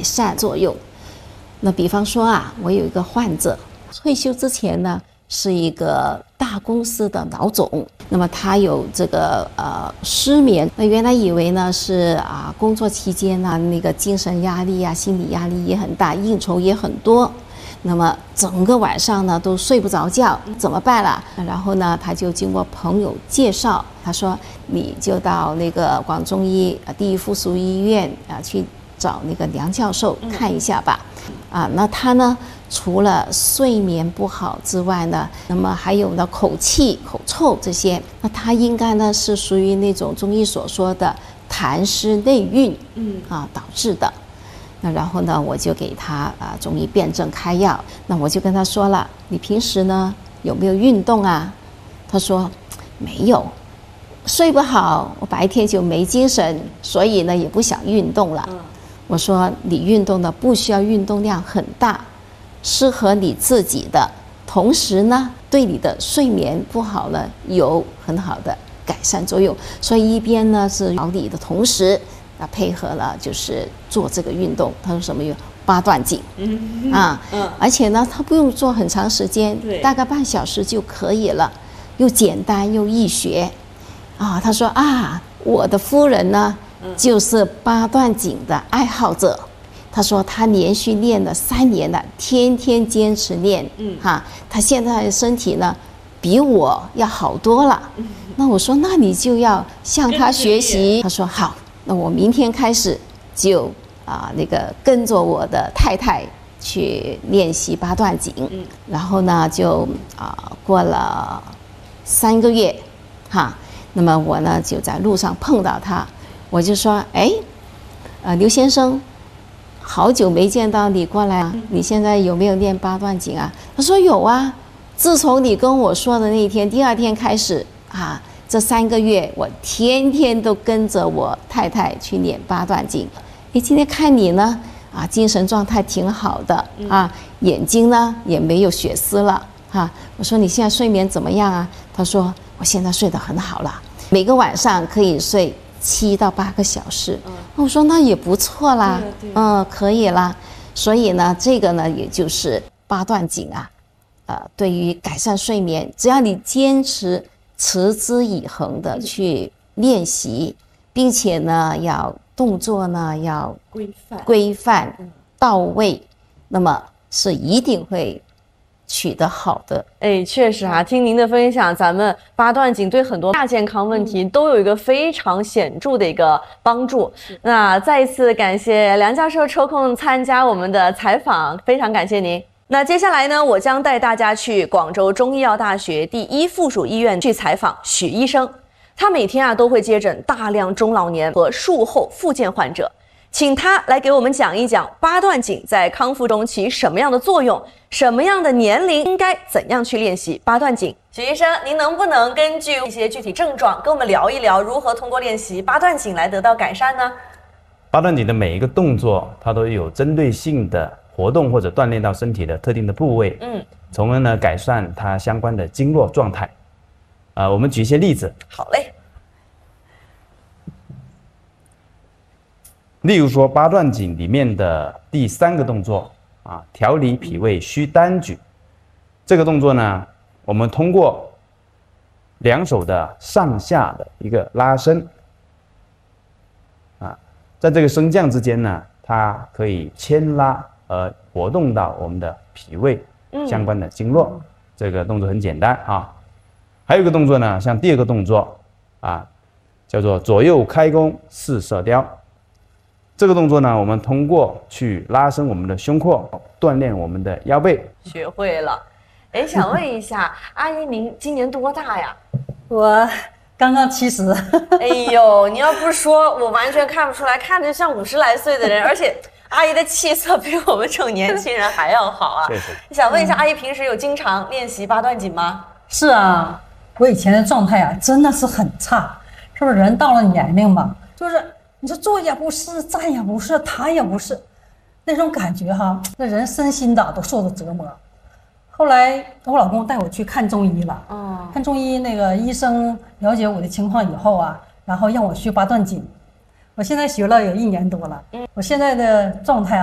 善作用。那比方说啊，我有一个患者，退休之前呢是一个大公司的老总，那么他有这个失眠，那原来以为呢是工作期间啊那个精神压力啊心理压力也很大，应酬也很多，那么整个晚上呢都睡不着觉，怎么办啦？然后呢他就经过朋友介绍，他说你就到那个广中医第一附属医院去找那个梁教授看一下吧。那他呢除了睡眠不好之外呢，那么还有呢口气口臭这些，那他应该呢是属于那种中医所说的痰湿内蕴导致的。那然后呢我就给他中医辨证开药。那我就跟他说了，你平时呢有没有运动啊？他说没有，睡不好，我白天就没精神，所以呢也不想运动了。我说你运动的不需要运动量很大，适合你自己的，同时呢对你的睡眠不好呢有很好的改善作用。所以一边呢是调理的同时配合了就是做这个运动。他说什么运动？八段锦。而且呢他不用做很长时间，大概半小时就可以了，又简单又易学。他说我的夫人呢就是八段锦的爱好者。他说他连续练了3年了，天天坚持练。他现在的身体呢比我要好多了。那我说那你就要向他学习。他说好，那我明天开始就那个跟着我的太太去练习八段锦。然后呢就过了3个月那么我呢就在路上碰到他，我就说刘先生，好久没见到你过来你现在有没有练八段锦啊？他说有啊，自从你跟我说的那一天，第2天开始这3个月我天天都跟着我太太去练八段锦。今天看你呢精神状态挺好的眼睛呢也没有血丝了我说你现在睡眠怎么样啊？他说我现在睡得很好了，每个晚上可以睡7到8个小时。我说那也不错啦，可以啦。所以呢这个呢也就是八段锦对于改善睡眠，只要你坚持持之以恒的去练习，并且呢要动作呢要规范到位，那么是一定会取得好的。 确实听您的分享，咱们八段锦对很多亚健康问题都有一个非常显著的一个帮助。那再一次感谢梁教授抽空参加我们的采访，非常感谢您。那接下来呢，我将带大家去广州中医药大学第一附属医院去采访许医生。他每天都会接诊大量中老年和术后复健患者，请他来给我们讲一讲八段锦在康复中起什么样的作用，什么样的年龄应该怎样去练习八段锦。许医生，您能不能根据一些具体症状跟我们聊一聊，如何通过练习八段锦来得到改善呢？ 八段锦的每一个动作它都有针对性的活动或者锻炼到身体的特定的部位，从而呢改善它相关的经络状态。我们举一些例子。 好嘞。 例如说八段锦里面的第3个动作调理脾胃虚单举。这个动作呢，我们通过2手的上下的一个拉伸在这个升降之间呢，它可以牵拉而活动到我们的脾胃相关的经络。这个动作很简单还有一个动作呢，像第2个动作叫做左右开弓四射雕。这个动作呢，我们通过去拉伸我们的胸廓，锻炼我们的腰背。 学会了。想问一下阿姨，您今年多大呀？ 我刚刚70。 你要不说我完全看不出来，看着像50来岁的人，而且阿姨的气色比我们这种年轻人还要好啊。想问一下阿姨，平时有经常练习八段锦吗？ 是啊，我以前的状态真的是很差，是不是？人到了年龄嘛，就是你说坐也不是，站也不是，躺也不是，那种感觉那人身心的都受着折磨。后来我老公带我去看中医了，看中医那个医生了解我的情况以后然后让我学八段锦。我现在学了有1年多了，我现在的状态